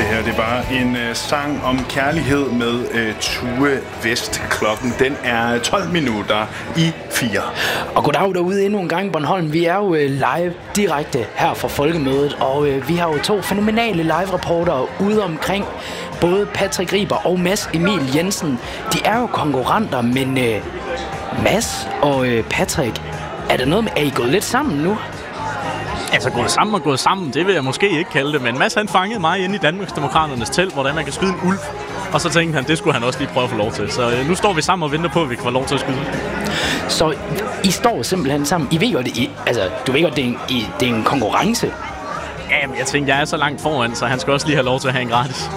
her, det var en sang om kærlighed med Tue Vest. Klokken, den er 12 minutter i 4. Og goddag derude endnu en gang, Bornholm. Vi er jo live direkte her fra Folkemødet, og vi har jo 2 fænomenale live-reportere ude omkring. Både Patrick Riber og Mads Emil Jensen. De er jo konkurrenter, men Mads og Patrick, er I gået lidt sammen nu? Altså gået sammen, det vil jeg måske ikke kalde det, men Mads han fangede mig inde i Danmarksdemokraternes telt, hvordan man kan skyde en ulv. Og så tænkte han, det skulle han også lige prøve at få lov til. Så nu står vi sammen og venter på, at vi kan få lov til at skyde. Så I står simpelthen sammen. I ved godt, du ved godt, det er en konkurrence. Jamen, jeg tænkte, jeg er så langt foran, så han skal også lige have lov til at have en gratis.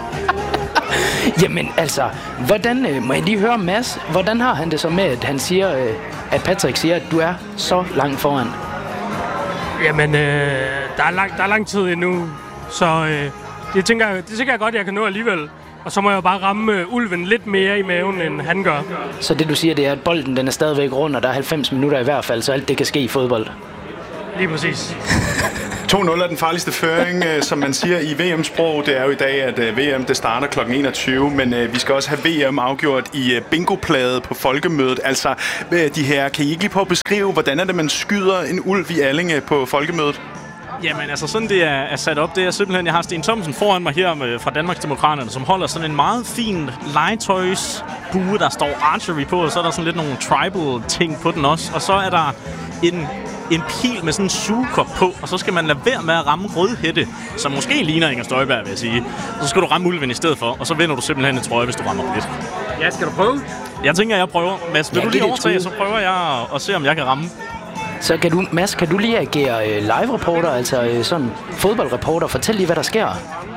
Jamen altså, hvordan, må jeg lige høre Mads, hvordan har han det så med, at han siger, at Patrick siger, at du er så langt foran? Jamen, der er lang tid endnu, så det tænker jeg godt, jeg kan nå alligevel. Og så må jeg bare ramme ulven lidt mere i maven, end han gør. Så det du siger, det er, at bolden den er stadigvæk rund, og der er 90 minutter i hvert fald, så alt det kan ske i fodbold? Lige præcis. 2-0 er den farligste føring, som man siger i VM-sprog. Det er jo i dag, at VM det starter kl. 21, men vi skal også have VM afgjort i bingoplade på Folkemødet. Altså, de her, kan I ikke lige prøve at beskrive, hvordan er det, man skyder en ulv i Allinge på Folkemødet? Jamen altså sådan det er sat op, det er simpelthen, jeg har Sten Thomsen foran mig her fra Danmarksdemokraterne, som holder sådan en meget fin legetøjsbue, der står archery på, og så er der sådan lidt nogle tribal ting på den også, og så er der en pil med sådan en sugekop på, og så skal man lade være med at ramme rødhætte, som måske ligner Inger Støjberg, vil jeg sige. Så skal du ramme ulven i stedet for, og så vinder du simpelthen en trøje, hvis du rammer lidt. Ja, skal du prøve? Jeg tænker, jeg prøver. Mads, vil du lige overtage, så prøver jeg at se, om jeg kan ramme. Så Mads, kan du lige agere live-reporter, altså sådan fodboldreporter? Fortæl lige, hvad der sker.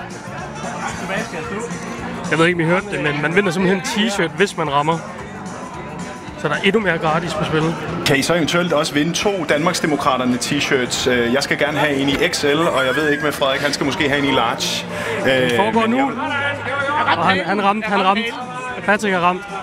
Jeg ved ikke, om I hørte det, men man vinder simpelthen en t-shirt, hvis man rammer. Så der er endnu mere gratis på spillet. Kan I så eventuelt også vinde 2 Danmarksdemokraterne t-shirts? Jeg skal gerne have en i XL, og jeg ved ikke med Frederik, han skal måske have en i large. Det foregår nu. Og han ramte. Patrick har ramt.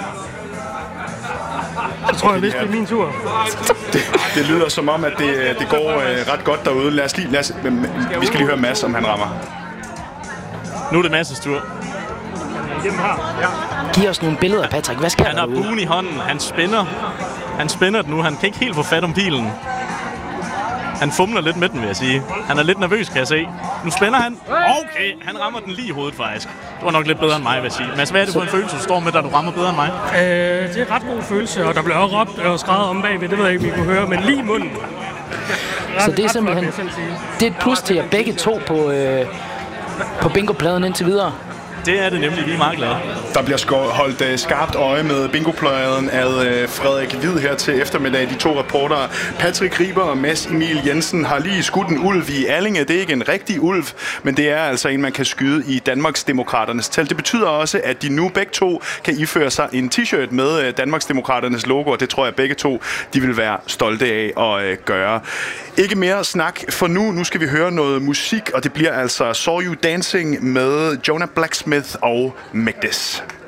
Så tror jeg, vist det er min tur. Det lyder som om, at det går ret godt derude. Vi skal lige høre Mads, om han rammer. Nu er det Mads' tur. Giv os nogle billeder, Patrick. Hvad sker der Han har buen i hånden. Han spænder den nu. Han kan ikke helt få fat om pilen. Han fumler lidt med den, vil jeg sige. Han er lidt nervøs, kan jeg se. Nu spænder han. Okay, han rammer den lige i hovedet, faktisk. Det var nok lidt bedre end mig, vil jeg sige. Mads, hvad er det for en følelse, du står med, da du rammer bedre end mig? Det er en ret god følelse, og der bliver også råbt og skrevet om bagved. Det ved jeg ikke, om I kunne høre, men lige i munden. Så det er simpelthen det er et plus til jer begge to på bingopladen indtil videre. Det er det nemlig, vi er meget glade. Der bliver holdt skarpt øje med bingopladen af Frederik Hvid her til eftermiddag. De 2 reportere, Patrick Riber og Mads Emil Jensen, har lige skudt en ulv i Allinge. Det er ikke en rigtig ulv, men det er altså en, man kan skyde i Danmarksdemokraternes telt. Det betyder også, at de nu begge 2 kan iføre sig en t-shirt med Danmarksdemokraternes logo, og det tror jeg begge 2 de vil være stolte af at gøre. Ikke mere snak for nu. Nu skal vi høre noget musik, og det bliver altså Saw You Dancing med Jonah Blacksmith og Megdes.